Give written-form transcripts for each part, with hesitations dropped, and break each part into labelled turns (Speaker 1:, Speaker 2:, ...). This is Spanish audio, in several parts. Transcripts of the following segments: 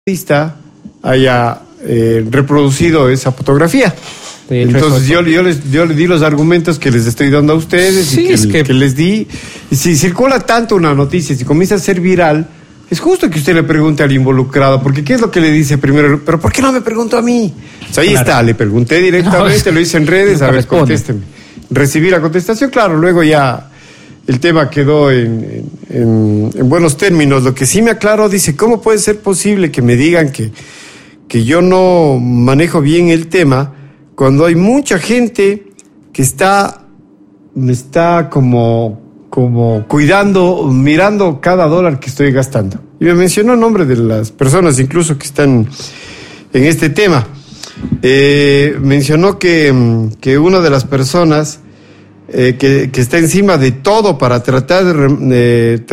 Speaker 1: haya reproducido esa fotografía. Entonces yo le di los argumentos que les estoy dando a ustedes, sí, y que les di. Y si circula tanto una noticia, si comienza a ser viral, es justo que usted le pregunte al involucrado, porque ¿qué es lo que le dice primero? ¿Pero por qué no me preguntó a mí? O sea, ahí está, le pregunté directamente, lo hice en redes, a ver, contésteme. Recibí la contestación, claro, luego ya el tema quedó en buenos términos. Lo que sí me aclaró, dice, ¿cómo puede ser posible que me digan que yo no manejo bien el tema cuando hay mucha gente que me está como cuidando, mirando cada dólar que estoy gastando? Y me mencionó el nombre de las personas incluso que están en este tema. Mencionó que una de las personas que está encima de todo para tratar de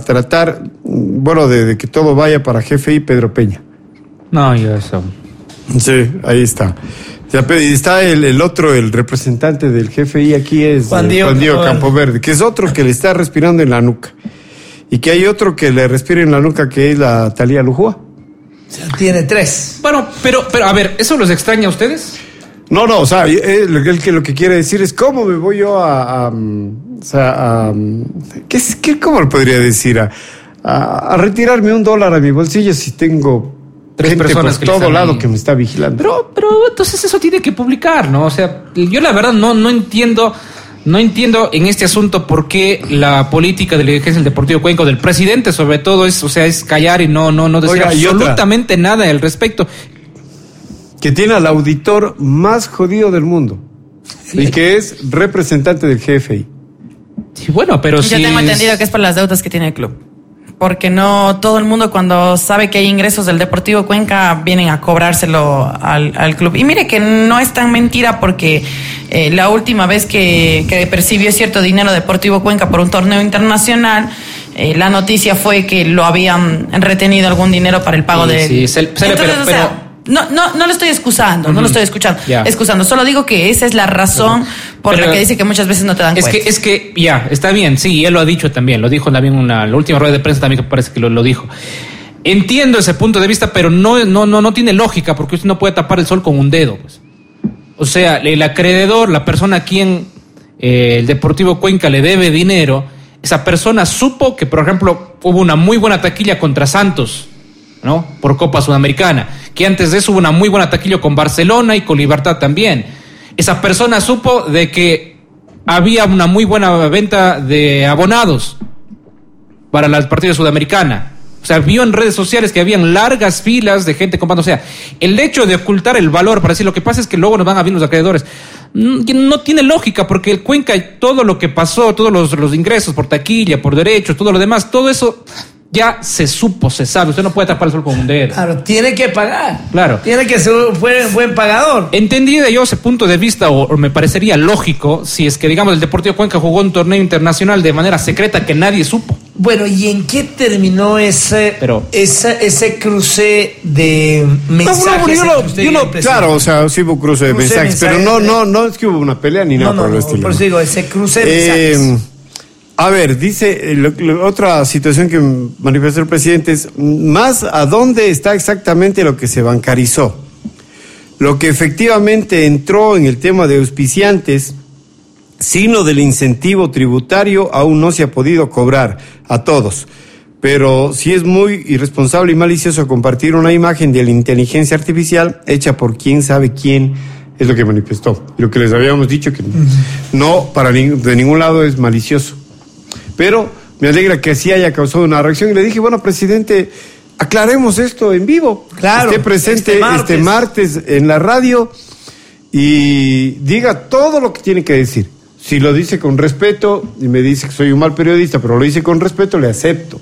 Speaker 1: que todo vaya para GFI, Pedro Peña.
Speaker 2: No, yo eso.
Speaker 1: Sí, ahí está. Está el otro, el representante del GFI aquí es Juan Diego Campoverde, que es otro que le está respirando en la nuca. Y que hay otro que le respira en la nuca, que es la Thalía Lujúa.
Speaker 3: O sea, tiene 3.
Speaker 2: Bueno, pero a ver, ¿eso los extraña a ustedes?
Speaker 1: No, o sea, lo que quiere decir es cómo me voy yo ¿cómo le podría decir? A retirarme $1 a mi bolsillo si tengo 3 personas por todo lado que me está vigilando.
Speaker 2: Pero entonces eso tiene que publicar, ¿no? O sea, yo la verdad no entiendo en este asunto por qué la política de la dirigencia del Deportivo Cuenca, del presidente sobre todo, es callar y no decir absolutamente nada al respecto.
Speaker 1: Que tiene al auditor más jodido del mundo, sí, y que es representante del GFI.
Speaker 2: Sí, bueno, pero
Speaker 4: yo tengo entendido que es por las deudas que tiene el club. Porque no todo el mundo, cuando sabe que hay ingresos del Deportivo Cuenca, vienen a cobrárselo al club. Y mire que no es tan mentira, porque la última vez que percibió cierto dinero Deportivo Cuenca por un torneo internacional, la noticia fue que lo habían retenido algún dinero para el pago de...
Speaker 2: Sí, pero
Speaker 4: no lo estoy excusando, no lo estoy excusando, solo digo que esa es la razón por la que dice que muchas veces no te dan cuenta.
Speaker 2: Es que está bien, sí, él lo ha dicho también, lo dijo también en la última rueda de prensa también, que parece que lo dijo. Entiendo ese punto de vista, pero no tiene lógica, porque usted no puede tapar el sol con un dedo, pues. O sea, el acreedor, la persona a quien el Deportivo Cuenca le debe dinero, esa persona supo que, por ejemplo, hubo una muy buena taquilla contra Santos, ¿no? Por Copa Sudamericana, que antes de eso hubo una muy buena taquilla con Barcelona y con Libertad también. Esa persona supo de que había una muy buena venta de abonados para las partidas sudamericanas. O sea, vio en redes sociales que habían largas filas de gente comprando. O sea, el hecho de ocultar el valor para decir, lo que pasa es que luego nos van a venir los acreedores, no tiene lógica, porque el Cuenca, todo lo que pasó, todos los ingresos por taquilla, por derechos, todo lo demás, todo eso ya se supo, se sabe. Usted no puede tapar el sol con un dedo.
Speaker 3: Claro, tiene que pagar.
Speaker 2: Claro.
Speaker 3: Tiene que ser un buen pagador.
Speaker 2: Entendido yo ese punto de vista, o me parecería lógico, si es que, digamos, el Deportivo Cuenca jugó un torneo internacional de manera secreta que nadie supo.
Speaker 3: Bueno, ¿y en qué terminó ese cruce de mensajes?
Speaker 1: Claro, o sea, sí hubo cruce de mensajes, pero no es que hubo una pelea ni nada por el estilo.
Speaker 3: Por eso digo, ese cruce de mensajes.
Speaker 1: A ver, dice, otra situación que manifestó el presidente es más a dónde está exactamente lo que se bancarizó. Lo que efectivamente entró en el tema de auspiciantes, signo del incentivo tributario, aún no se ha podido cobrar a todos. Pero sí es muy irresponsable y malicioso compartir una imagen de la inteligencia artificial hecha por quién sabe quién, es lo que manifestó. Lo que les habíamos dicho, que no, de ningún lado es malicioso. Pero me alegra que así haya causado una reacción. Y le dije, bueno, presidente, aclaremos esto en vivo.
Speaker 3: Claro.
Speaker 1: Esté presente este martes en la radio y diga todo lo que tiene que decir. Si lo dice con respeto y me dice que soy un mal periodista, pero lo dice con respeto, le acepto.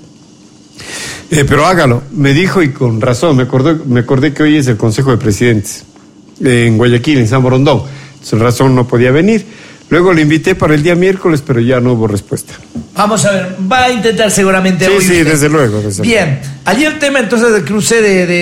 Speaker 1: Pero hágalo. Me dijo, y con razón, me acordé que hoy es el Consejo de Presidentes en Guayaquil, en San Borondón. Sin razón no podía venir. Luego le invité para el día miércoles, pero ya no hubo respuesta.
Speaker 3: Vamos a ver, va a intentar seguramente hoy.
Speaker 1: Sí, desde luego.
Speaker 3: Bien, ayer el tema entonces del cruce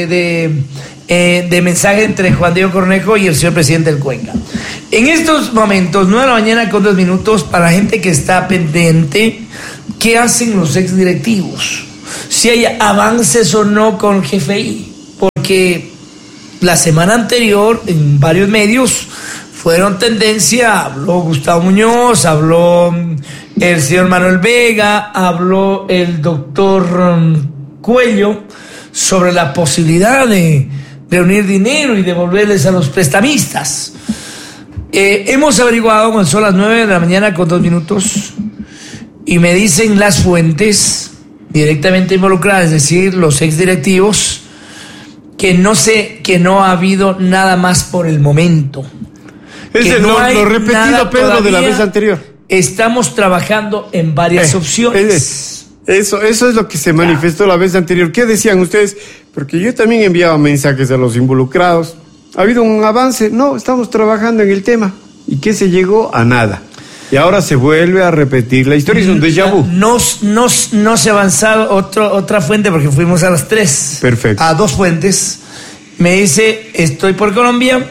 Speaker 3: de mensaje entre Juan Diego Cornejo y el señor presidente del Cuenca. En estos momentos, 9 a.m. con 2 minutos, para la gente que está pendiente, ¿qué hacen los exdirectivos? Si hay avances o no con GFI. que la semana anterior en varios medios fueron tendencia. Habló Gustavo Muñoz, habló el señor Manuel Vega, habló el doctor Cuello sobre la posibilidad de reunir dinero y devolverles a los prestamistas. Hemos averiguado cuando son las 9 de la mañana con 2 minutos y me dicen las fuentes directamente involucradas, es decir, los exdirectivos, que no ha habido nada más por el momento.
Speaker 1: Ese lo repetido, Pedro, de la vez anterior.
Speaker 3: Estamos trabajando en varias opciones.
Speaker 1: Eso es lo que se manifestó la vez anterior. ¿Qué decían ustedes? Porque yo también enviaba mensajes a los involucrados. ¿Ha habido un avance? No, estamos trabajando en el tema. ¿Y qué se llegó? A nada. Y ahora se vuelve a repetir. La historia es un déjà vu.
Speaker 3: No se ha avanzado otra fuente, porque fuimos a las 3.
Speaker 1: Perfecto.
Speaker 3: A 2 fuentes. Me dice, estoy por Colombia,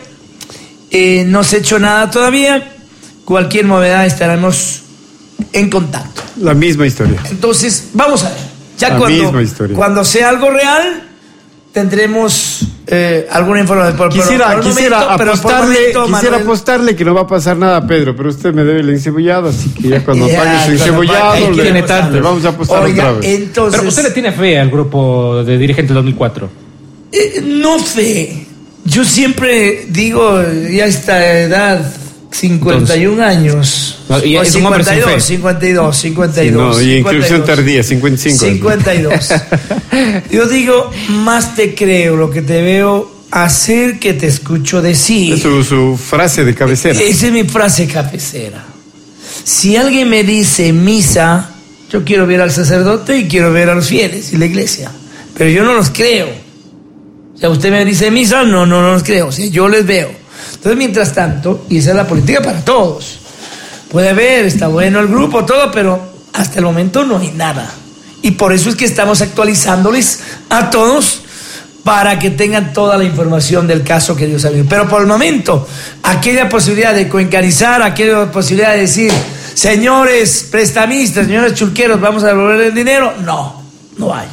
Speaker 3: no se ha hecho nada todavía. Cualquier novedad estaremos en contacto.
Speaker 1: La misma historia.
Speaker 3: Entonces, vamos a ver. Ya
Speaker 1: misma historia.
Speaker 3: Cuando sea algo real, tendremos alguna información.
Speaker 1: Quisiera apostarle que no va a pasar nada, Pedro, pero usted me debe el encebollado, así que ya cuando pague su encebollado le vamos a apostar otra vez.
Speaker 3: Entonces,
Speaker 2: pero usted le tiene fe al grupo de dirigentes del 2004.
Speaker 3: No fe. Yo siempre digo, ya a esta edad, 51 años.
Speaker 2: Y es un hombre sin fe.
Speaker 3: 52.
Speaker 1: Sí, no, y inscripción tardía, 55.
Speaker 3: 52. Yo digo, más te creo lo que te veo hacer que te escucho decir.
Speaker 1: Es su frase de cabecera.
Speaker 3: Esa es mi frase cabecera. Si alguien me dice misa, yo quiero ver al sacerdote y quiero ver a los fieles y la iglesia. Pero yo no los creo. O sea, usted me dice misa, no los creo. O sea, yo les veo. Entonces, mientras tanto, y esa es la política para todos. Puede haber, está bueno el grupo, todo, pero hasta el momento no hay nada. Y por eso es que estamos actualizándoles a todos para que tengan toda la información del caso que Dios sabe. Pero por el momento, aquella posibilidad de cuencanizar, aquella posibilidad de decir, señores prestamistas, señores chulqueros, vamos a devolver el dinero, no hay.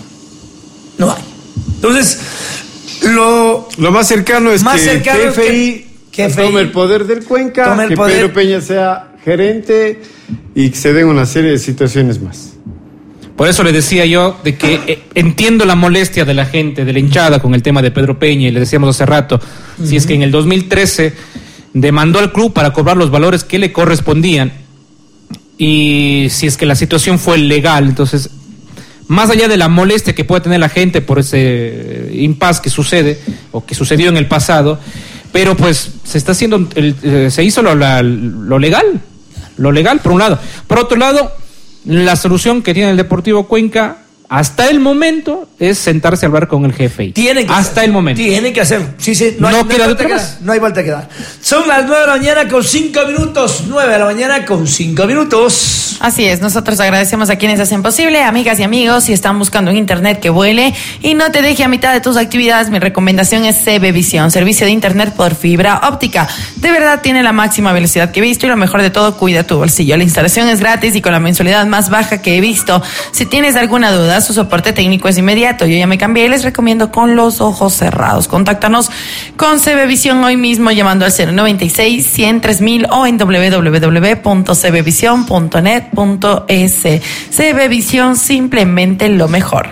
Speaker 3: Entonces, lo
Speaker 1: más cercano es que GFI tome el poder del Cuenca, que Pedro Peña sea gerente y que se den una serie de situaciones más.
Speaker 2: Por eso le decía yo de que entiendo la molestia de la gente, de la hinchada con el tema de Pedro Peña, y le decíamos hace rato, si es que en el 2013 demandó al club para cobrar los valores que le correspondían, y si es que la situación fue legal, entonces, más allá de la molestia que puede tener la gente por ese impasse que sucede, o que sucedió en el pasado, pero pues se está haciendo, se hizo lo legal por un lado. Por otro lado, la solución que tiene el Deportivo Cuenca hasta el momento es sentarse a hablar con el GFI. Hasta el momento.
Speaker 3: Tiene que hacer. Sí, no hay vuelta que dar. Son las 9 de la mañana con 5 minutos. 9 de la mañana con 5 minutos.
Speaker 4: Así es, nosotros agradecemos a quienes hacen posible, amigas y amigos, si están buscando un internet que vuele y no te deje a mitad de tus actividades, mi recomendación es CB Visión, servicio de internet por fibra óptica. De verdad tiene la máxima velocidad que he visto y lo mejor de todo, cuida tu bolsillo. La instalación es gratis y con la mensualidad más baja que he visto. Si tienes alguna duda, su soporte técnico es inmediato. Yo ya me cambié y les recomiendo con los ojos cerrados. Contáctanos con CB Visión hoy mismo llamando al 096-100-3000 o en www.cbvision.net.es. CB Visión, simplemente lo mejor.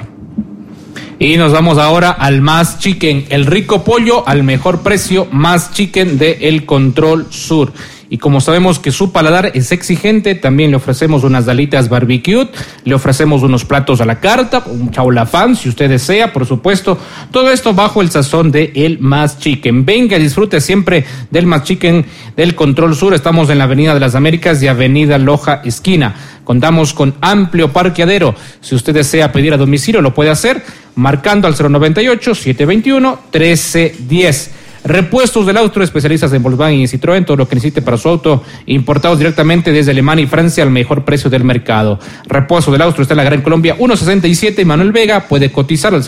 Speaker 2: Y nos vamos ahora al Más Chicken, el rico pollo al mejor precio, Más Chicken de El Control Sur. Y como sabemos que su paladar es exigente, también le ofrecemos unas alitas barbecue, le ofrecemos unos platos a la carta, un chaulafán si usted desea, por supuesto. Todo esto bajo el sazón de El Más Chicken. Venga, disfrute siempre del Más Chicken del Control Sur. Estamos en la Avenida de las Américas y Avenida Loja esquina. Contamos con amplio parqueadero. Si usted desea pedir a domicilio, lo puede hacer marcando al 098-721-1310. Repuestos del Austro, especialistas en Volkswagen y Citroën, todo lo que necesite para su auto, importados directamente desde Alemania y Francia al mejor precio del mercado. Repuesto del Austro está en la Gran Colombia 167, Manuel Vega, puede cotizar al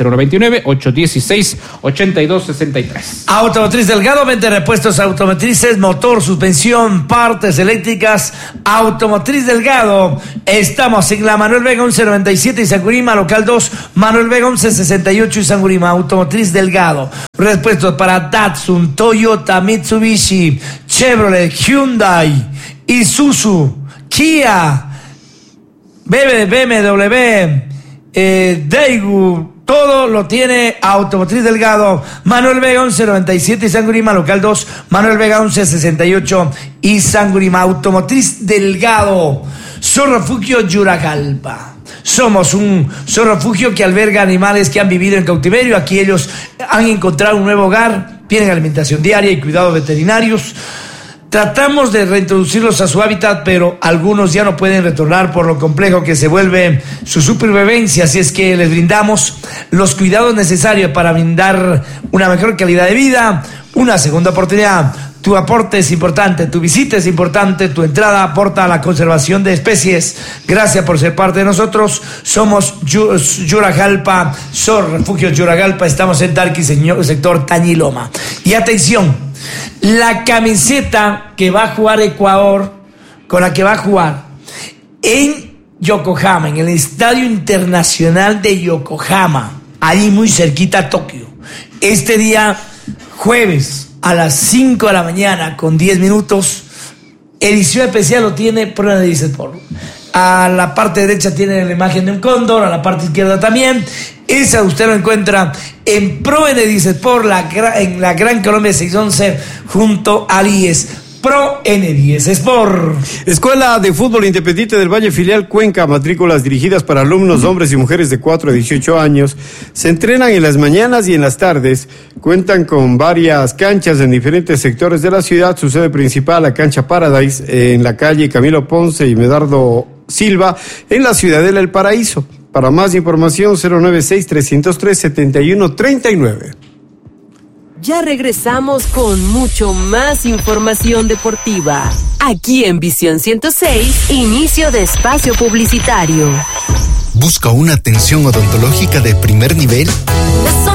Speaker 2: 099-816-8263.
Speaker 3: Automotriz Delgado, vende repuestos automotrices, motor, suspensión, partes eléctricas. Automotriz Delgado, estamos en la Manuel Vega 1197 y Sangurima, local 2, Manuel Vega 1168 y Sangurima. Automotriz Delgado, repuestos para Datsun, Toyota, Mitsubishi, Chevrolet, Hyundai, Isuzu, Kia, BMW, Daewoo, todo lo tiene Automotriz Delgado. Manuel Vega 1197 y Sangurima, local 2, Manuel Vega 1168 y Sangurima. Automotriz Delgado. Zoorefugio Yuragalpa. Somos un zoorefugio que alberga animales que han vivido en cautiverio. Aquí ellos han encontrado un nuevo hogar, tienen alimentación diaria y cuidados veterinarios. Tratamos de reintroducirlos a su hábitat, pero algunos ya no pueden retornar por lo complejo que se vuelve su supervivencia. Así es que les brindamos los cuidados necesarios para brindar una mejor calidad de vida, una segunda oportunidad. Tu aporte es importante, tu visita es importante, tu entrada aporta a la conservación de especies. Gracias por ser parte de nosotros. Somos Yuragalpa, Zoorefugio Yuragalpa. Estamos en Tarqui, sector Tañiloma. Y atención, la camiseta que va a jugar Ecuador, con la que va a jugar en Yokohama, en el Estadio Internacional de Yokohama, ahí muy cerquita a Tokio, este día jueves a las 5 de la mañana con 10 minutos, edición especial lo tiene Pro Dice Sport. A la parte derecha tiene la imagen de un cóndor, a la parte izquierda también. Esa usted lo encuentra en Pro Dice Sport, en la Gran Colombia 611, junto al IES. Pro N10 Sport.
Speaker 1: Escuela de Fútbol Independiente del Valle, filial Cuenca, matrículas dirigidas para alumnos, hombres y mujeres de 4 a 18 años. Se entrenan en las mañanas y en las tardes. Cuentan con varias canchas en diferentes sectores de la ciudad. Su sede principal, la cancha Paradise, en la calle Camilo Ponce y Medardo Silva, en la Ciudadela El Paraíso. Para más información, 096-303-7139.
Speaker 5: Ya regresamos con mucho más información deportiva. Aquí en Visión 106, inicio de espacio publicitario.
Speaker 6: ¿Busca una atención odontológica de primer nivel?
Speaker 5: Eso